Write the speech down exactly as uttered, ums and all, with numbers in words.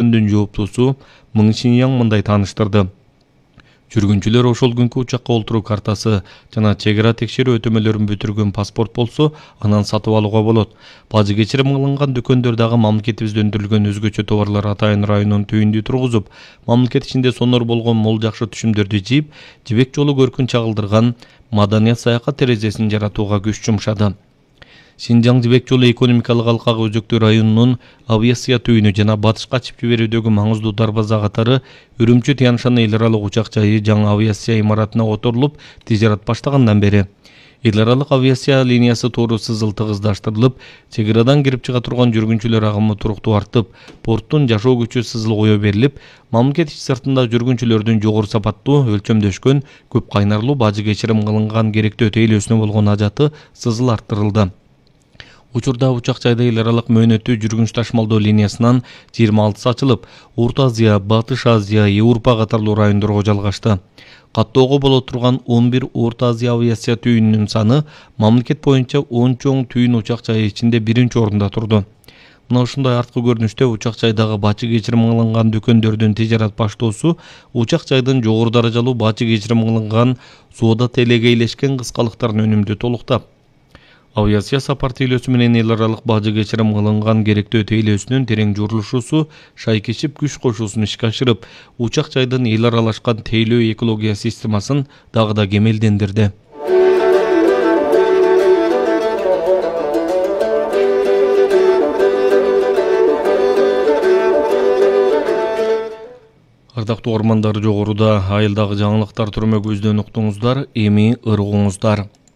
өтөмдүн жооптуусу Мың Шиньяң мындай тааныштырды. Жүргүнчүлөр ошол күнкү учакка олтуруу картасы жана чек ара текшерүү өтөмөлөрүн бүтүргөн паспорт болсо, анан сатып алууга болот. Бажы кечирим кылынган дүкөндөр дагы мамлекетибизде өндүрүлгөн өзгөчө товарлар атайын районун түйүндү тургузуп, мамлекет ичинде сонор болгон мол жакшы түшүмдөрдү жийип, жибек жолу көркүн чагылдырган маданият саякат терезесин жаратууга күч жумшады. Шинжаң жибек жолу экономикалык алкагы өзөктүү районунун авиация түйүнү жана батышка ачып жиберүүдөгү маңыздуу дарбаза катары Үрүмчү Тянь-Шань эл аралык учак жайы жаңы авиация имаратына отурулуп, тижарат баштагандан бери эл аралык авиация линиясы тууру сызыл тыгыздаштырылып, чек арадан кирип чыга турган жүргүнчүлөр агымы туруктуу артып, порттун жашоо күчү сызыл кое берилип, мамлекет ич сыртында жүргүнчүлөрдүн жогору сапаттуу өлчөмдөшкөн, көп кайнарлуу бажы кечирим кылынган керектөө тейлөөсүнө болгон ажаты сызыл арттырылды. Учурда учак жайда эл аралык мөөнөттүү жүргүнч ташмалдоо линиясынан жыйырма алтысы ачылып, Орто Азия, Батыш Азия, Европа катарлуу райондорго жалгашты. Каттоого боло турган он бир Орто Азия авиация түйүнүнүн саны мамлекет боюнча он чоң түйүн учак жайы ичинде биринчи орунда турду. Мына ушундай арткы көрүнүштө учак жайдагы бажы кечирим кылынган дүкөндөрдүн тижарат баштоосу учак жайдын жогору даражалуу бажы кечирим кылынган соода телегейлешкен кыскалыктарын өнүмдү толуктап, авиация сапар тейлөөсү менен эл аралык бажы кечирим кылынган керектөө тейлөөсүнүн терең журулушуусу шайкешип күч кошуусун ишке ашырып, учак жайдын эл аралашкан тейлөө экология системасын дагы да кемелдендирди. Ардактуу угармандар, жогоруда айылдагы жаңылыктар түрмө көздөн уктуңуздар, эми ыргуңуздар.